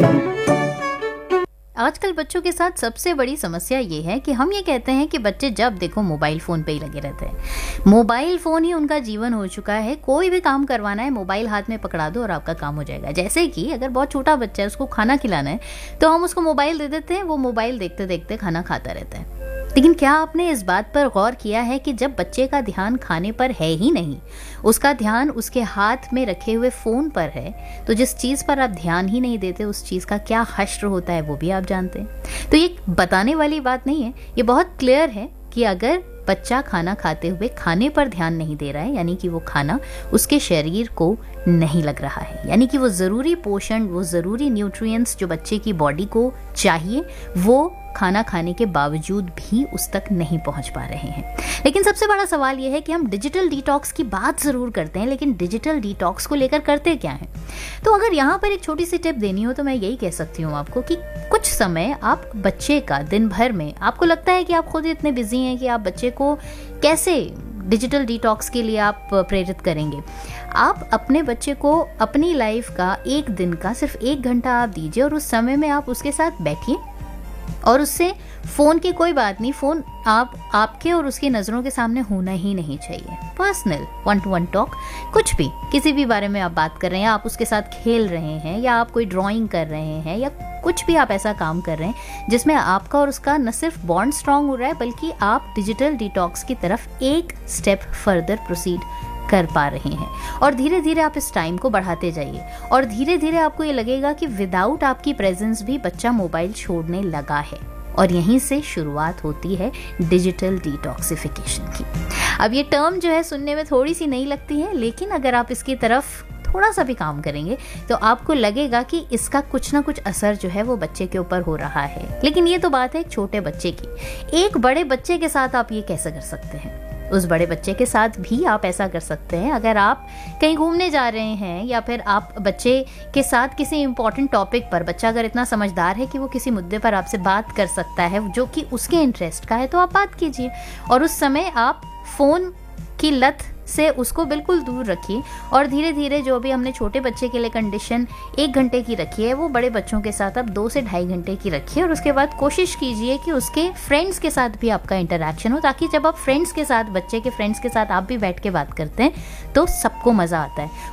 आजकल बच्चों के साथ सबसे बड़ी समस्या ये है कि हम ये कहते हैं कि बच्चे जब देखो मोबाइल फ़ोन पे ही लगे रहते हैं। मोबाइल फ़ोन ही उनका जीवन हो चुका है। कोई भी काम करवाना है, मोबाइल हाथ में पकड़ा दो और आपका काम हो जाएगा। जैसे कि अगर बहुत छोटा बच्चा है, उसको खाना खिलाना है, तो हम उसको मोबाइल दे देते हैं, वो मोबाइल देखते देखते खाना खाता रहता है। लेकिन क्या आपने इस बात पर गौर किया है कि जब बच्चे का ध्यान खाने पर है ही नहीं, उसका ध्यान उसके हाथ में रखे हुए फ़ोन पर है, तो जिस चीज़ पर आप ध्यान ही नहीं देते उस चीज़ का क्या हश्र होता है वो भी आप जानते हैं। तो ये बताने वाली बात नहीं है, ये बहुत क्लियर है कि अगर बच्चा खाना खाते हुए खाने पर ध्यान नहीं दे रहा है, यानी कि वो खाना उसके शरीर को नहीं लग रहा है, यानी कि वो ज़रूरी पोषण, वो ज़रूरी न्यूट्रिएंट्स जो बच्चे की बॉडी को चाहिए वो खाना खाने के बावजूद भी उस तक नहीं पहुंच पा रहे हैं। लेकिन सबसे बड़ा सवाल यह है कि हम डिजिटल डिटॉक्स की बात ज़रूर करते हैं, लेकिन डिजिटल डिटॉक्स को लेकर करते क्या हैं? तो अगर यहाँ पर एक छोटी सी टिप देनी हो तो मैं यही कह सकती हूँ आपको कि कुछ समय आप बच्चे का दिन भर में, आपको लगता है कि आप खुद इतने बिजी हैं कि आप बच्चे को कैसे डिजिटल डिटॉक्स के लिए आप प्रेरित करेंगे। आप अपने बच्चे को अपनी लाइफ का एक दिन का सिर्फ 1 घंटा आप दीजिए और उस समय में आप उसके साथ बैठिए और उससे फ़ोन की कोई बात नहीं, फ़ोन आपके और उसकी नज़रों के सामने होना ही नहीं चाहिए। पर्सनल 1-to-1 टॉक, कुछ भी, किसी भी बारे में आप बात कर रहे हैं, आप उसके साथ खेल रहे हैं या आप कोई ड्राइंग कर रहे हैं या कुछ भी आप ऐसा काम कर रहे हैं जिसमें आपका और उसका न सिर्फ बॉन्ड स्ट्रांग हो रहा है बल्कि आप डिजिटल डिटॉक्स की तरफ एक स्टेप फर्दर प्रोसीड कर पा रहे हैं। और धीरे धीरे आप इस टाइम को बढ़ाते जाइए और धीरे धीरे आपको ये लगेगा कि विदाउट आपकी प्रेजेंस भी बच्चा मोबाइल छोड़ने लगा है। और यहीं से शुरुआत होती है डिजिटल डिटॉक्सिफिकेशन की। अब ये टर्म जो है सुनने में थोड़ी सी नई लगती है, लेकिन अगर आप इसकी तरफ थोड़ा सा भी काम करेंगे तो आपको लगेगा कि इसका कुछ ना कुछ असर जो है वो बच्चे के ऊपर हो रहा है। लेकिन ये तो बात है एक छोटे बच्चे की। एक बड़े बच्चे के साथ आप ये कैसे कर सकते हैं? उस बड़े बच्चे के साथ भी आप ऐसा कर सकते हैं। अगर आप कहीं घूमने जा रहे हैं या फिर आप बच्चे के साथ किसी इंपॉर्टेंट टॉपिक पर, बच्चा अगर इतना समझदार है कि वो किसी मुद्दे पर आपसे बात कर सकता है जो कि उसके इंटरेस्ट का है, तो आप बात कीजिए और उस समय आप फ़ोन की लत से उसको बिल्कुल दूर रखिए। और धीरे धीरे जो भी हमने छोटे बच्चे के लिए कंडीशन 1 घंटे की रखी है वो बड़े बच्चों के साथ आप 2 से ढाई घंटे की रखिए। और उसके बाद कोशिश कीजिए कि उसके फ्रेंड्स के साथ भी आपका इंटरेक्शन हो, ताकि जब आप फ्रेंड्स के साथ, बच्चे के फ्रेंड्स के साथ आप भी बैठ के बात करते हैं तो सबको मज़ा आता है।